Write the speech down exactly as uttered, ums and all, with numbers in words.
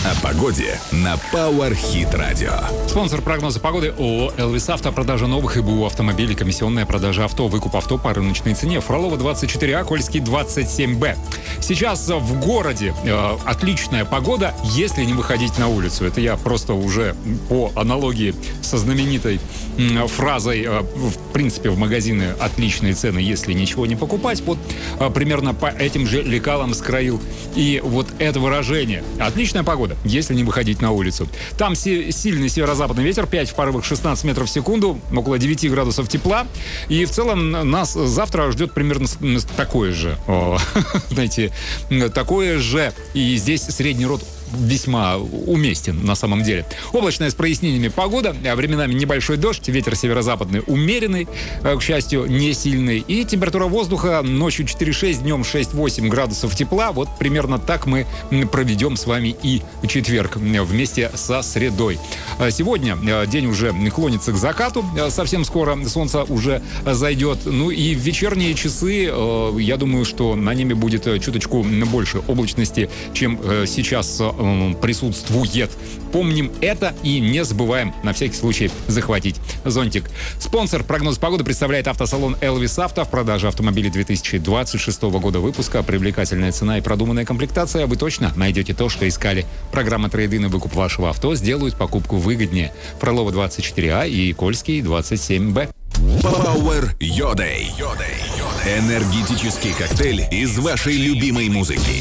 О погоде на Power Hit Radio. Спонсор прогноза погоды ООО «Элвис Авто». Продажа новых и БУ автомобилей, комиссионная продажа авто, выкуп авто по рыночной цене. Фролова двадцать четыре А, Кольский двадцать семь Б. Сейчас в городе э, отличная погода, если не выходить на улицу. Это я просто уже по аналогии со знаменитой э, фразой, э, в принципе, в магазины отличные цены, если ничего не покупать. Вот э, примерно по этим же лекалам скроил. И вот это выражение. Отличная погода, если не выходить на улицу. Там си- сильный северо-западный ветер, пять в порывах шестнадцать метров в секунду, около девять градусов тепла. И в целом нас завтра ждет примерно такое же, о, знаете, такое же. И здесь средний род весьма уместен на самом деле. Облачная с прояснениями погода, а временами небольшой дождь, ветер северо-западный умеренный, к счастью, не сильный. И температура воздуха ночью четыре шесть, днем шесть восемь градусов тепла. Вот примерно так мы проведем с вами и четверг вместе со средой. Сегодня день уже клонится к закату, совсем скоро солнце уже зайдет. Ну и в вечерние часы, я думаю, что на небе будет чуточку больше облачности, чем сейчас присутствует. Помним это и не забываем на всякий случай захватить зонтик. Спонсор прогноз погоды представляет автосалон «Элвис Авто». В продаже автомобилей две тысячи двадцать шестого года выпуска. Привлекательная цена и продуманная комплектация. Вы точно найдете то, что искали. Программа трейд-ин и выкуп вашего авто сделают покупку выгоднее. Фролова двадцать четыре А и Кольский двадцать семь Б. Power Your Day. Энергетический коктейль из вашей любимой музыки.